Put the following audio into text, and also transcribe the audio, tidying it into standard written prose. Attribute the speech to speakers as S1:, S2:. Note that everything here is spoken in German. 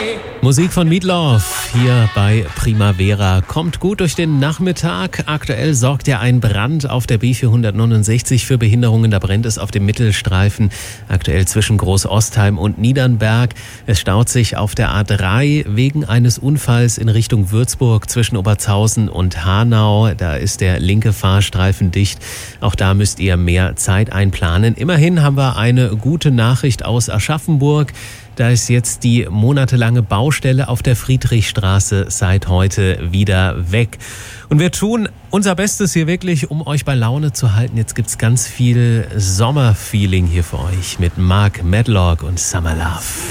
S1: Musik von Meatloaf hier bei Primavera. Kommt gut durch den Nachmittag. Aktuell sorgt ja ein Brand auf der B469 für Behinderungen. Da brennt es auf dem Mittelstreifen, aktuell zwischen Groß-Ostheim und Niedernberg. Es staut sich auf der A3 wegen eines Unfalls in Richtung Würzburg zwischen Obertshausen und Hanau. Da ist der linke Fahrstreifen dicht. Auch da müsst ihr mehr Zeit einplanen. Immerhin haben wir eine gute Nachricht aus Aschaffenburg. Da ist jetzt die monatelange Baustelle auf der Friedrichstraße seit heute wieder weg. Und wir tun unser Bestes hier wirklich, um euch bei Laune zu halten. Jetzt gibt's ganz viel Sommerfeeling hier für euch mit Mark Medlock und Summer Love.